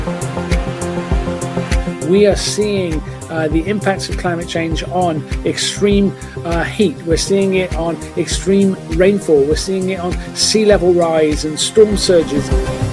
We are seeing the impacts of climate change on extreme heat. We're seeing it on extreme rainfall. We're seeing it on sea level rise and storm surges.